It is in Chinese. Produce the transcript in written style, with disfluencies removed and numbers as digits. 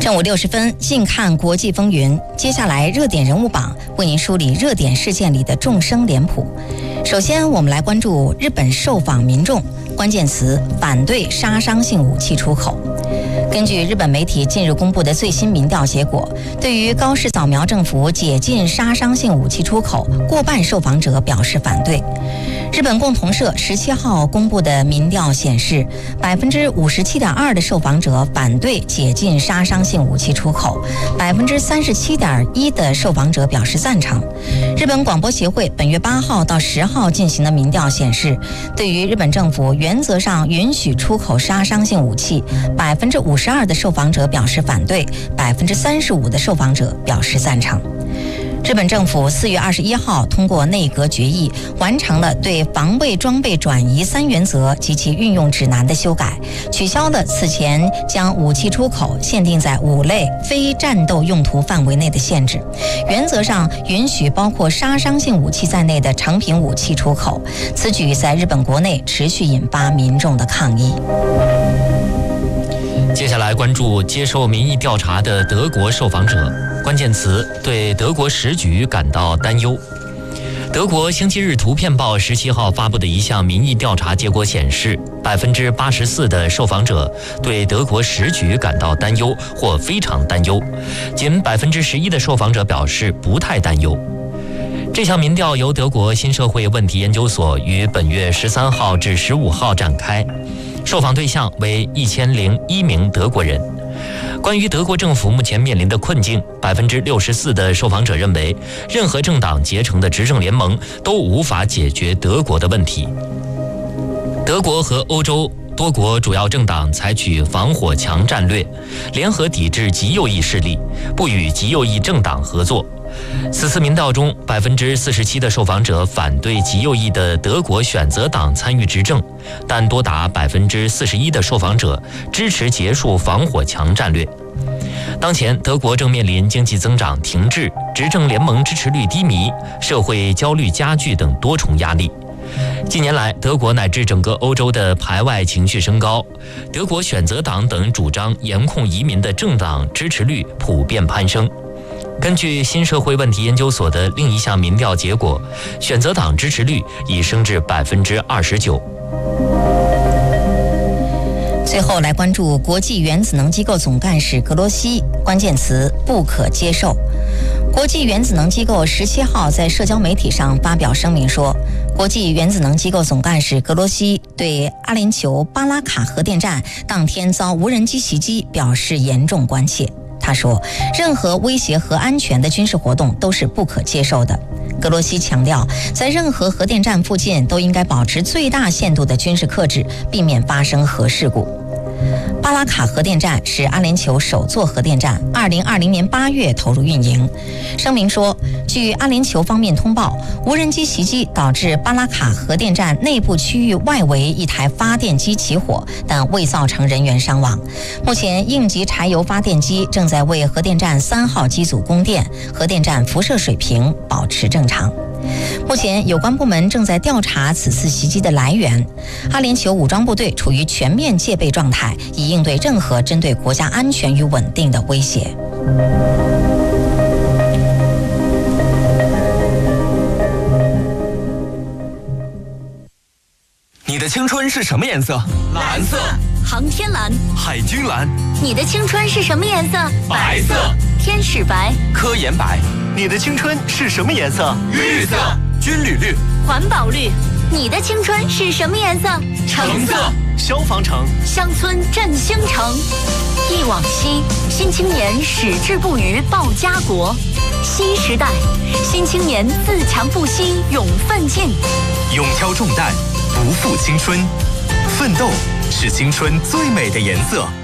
正午60分，近看国际风云。接下来热点人物榜为您梳理热点事件里的众生脸谱。首先，我们来关注日本受访民众，关键词反对杀伤性武器出口。根据日本媒体近日公布的最新民调结果，对于高市早苗政府解禁杀伤性武器出口，过半受访者表示反对。日本共同社17号公布的民调显示，57.2%的受访者反对解禁杀伤性武器出口，37.1%的受访者表示赞成。日本广播协会本月8号到10号进行的民调显示，对于日本政府原则上允许出口杀伤性武器，52%的受访者表示反对，35%的受访者表示赞成。日本政府4月21号通过内阁决议，完成了对防卫装备转移3原则及其运用指南的修改，取消了此前将武器出口限定在5类非战斗用途范围内的限制，原则上允许包括杀伤性武器在内的成品武器出口。此举在日本国内持续引发民众的抗议。 接下来关注接受民意调查的德国受访者，关键词对德国时局感到担忧。德国星期日图片报17号发布的一项民意调查结果显示，84%的受访者对德国时局感到担忧或非常担忧，仅11%的受访者表示不太担忧。这项民调由德国新社会问题研究所于本月13号至15号展开，受访对象为1001名德国人。关于德国政府目前面临的困境，64%的受访者认为，任何政党结成的执政联盟都无法解决德国的问题。德国和欧洲多国主要政党采取防火墙战略，联合抵制极右翼势力，不与极右翼政党合作。此次民调中，47%的受访者反对极右翼的德国选择党参与执政，但多达41%的受访者支持结束防火墙战略。当前，德国正面临经济增长停滞、执政联盟支持率低迷、社会焦虑加剧等多重压力。近年来，德国乃至整个欧洲的排外情绪升高，德国选择党等主张严控移民的政党支持率普遍攀升。根据新社会问题研究所的另一项民调结果，选择党支持率已升至29%。 最后来关注国际原子能机构总干事格罗西，关键词不可接受。国际原子能机构17号在社交媒体上发表声明说，国际原子能机构总干事格罗西对阿联酋巴拉卡核电站当天遭无人机袭击表示严重关切。他说，任何威胁核安全的军事活动都是不可接受的。格罗西强调，在任何核电站附近都应该保持最大限度的军事克制，避免发生核事故。巴拉卡核电站是阿联酋首座核电站，2020年8月投入运营。声明说，据阿联酋方面通报，无人机袭击导致巴拉卡核电站内部区域外围一台发电机起火，但未造成人员伤亡。目前，应急柴油发电机正在为核电站3号机组供电，核电站辐射水平保持正常。目前，有关部门正在调查此次袭击的来源。阿联酋武装部队处于全面戒备状态，以应对任何针对国家安全与稳定的威胁。 你的青春是什么颜色？ 蓝色。航天蓝。 海军蓝。 你的青春是什么颜色？ 白色。 天使白。 科研白。你的青春是什么颜色？ 绿色。 军旅绿。 环保绿。你的青春是什么颜色？ 橙色。消防橙。 乡村振兴城。忆往昔，新青年矢志不渝报家国。新时代，新青年自强不息勇奋进。 勇挑重担，不负青春。奋斗是青春最美的颜色。